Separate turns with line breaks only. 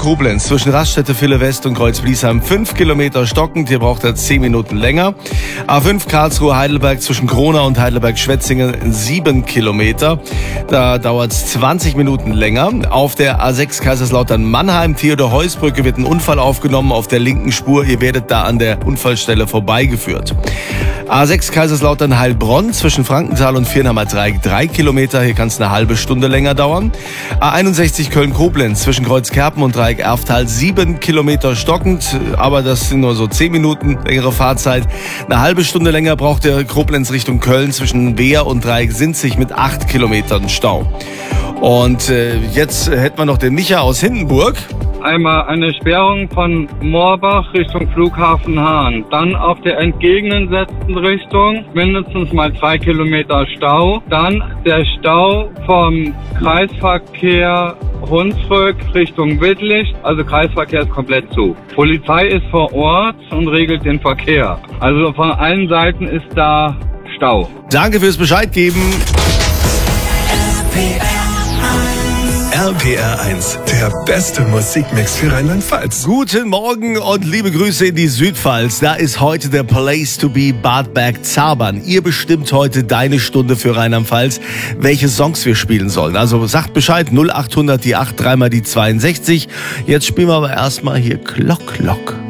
Koblenz zwischen Raststätte, Ville West und Kreuz-Bliesheim 5 Kilometer stockend. Hier braucht er 10 Minuten länger. A5 Karlsruhe Heidelberg zwischen Kronau und Heidelberg-Schwetzingen 7 Kilometer. Da dauert es 20 Minuten länger. Auf der A6 Kaiserslautern-Mannheim Theodor-Heuss-Brücke wird ein Unfall aufgenommen auf der linken Spur. Ihr werdet da an der Unfallstelle vorbeigeführt. A6 Kaiserslautern-Heilbronn zwischen Frankenthal und Viernheimer Dreieck 3 Kilometer. Hier kann es eine halbe Stunde länger dauern. A61 Köln-Koblenz zwischen Kreuzkerpen und Dreieck Erftal 7 Kilometer stockend. Aber das sind nur so 10 Minuten längere Fahrzeit. Eine halbe Stunde länger braucht der Koblenz Richtung Köln zwischen Wehr und Dreieck Sinzig mit 8 Kilometern Stau. Und jetzt hätten wir noch den Micha aus Hindenburg.
Einmal eine Sperrung von Moorbach Richtung Flughafen Hahn. Dann auf der entgegengesetzten Richtung mindestens mal 2 Kilometer Stau. Dann der Stau vom Kreisverkehr Hunsrück Richtung Wittlich. Also Kreisverkehr ist komplett zu. Polizei ist vor Ort und regelt den Verkehr. Also von allen Seiten ist da Stau.
Danke fürs Bescheid geben.
RPR 1, der beste Musikmix für Rheinland-Pfalz.
Guten Morgen und liebe Grüße in die Südpfalz. Da ist heute der Place to be Bad Bergzabern. Ihr bestimmt heute deine Stunde für Rheinland-Pfalz, welche Songs wir spielen sollen. Also sagt Bescheid, 0800 die 8, dreimal die 62. Jetzt spielen wir aber erstmal hier Glock, Glock.